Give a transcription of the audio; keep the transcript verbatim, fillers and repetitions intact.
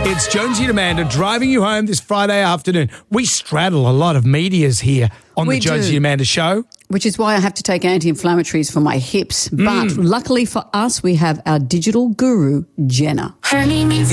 It's Jonesy and Amanda driving you home this Friday afternoon. We straddle a lot of medias here on We the Jonesy do. and Amanda show. Which is why I have to take anti-inflammatories for my hips. But Mm. luckily for us, we have our digital guru, Jenna.